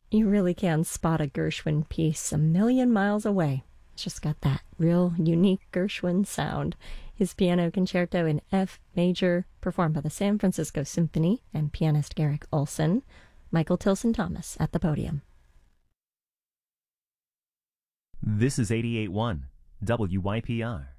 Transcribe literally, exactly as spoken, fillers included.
You really can spot a Gershwin piece a million miles away. It's just got that real unique Gershwin sound. His piano concerto in F major, performed by the San Francisco Symphony and pianist Garrick Olson. Michael Tilson Thomas at the podium. This is eighty-eight point one W Y P R.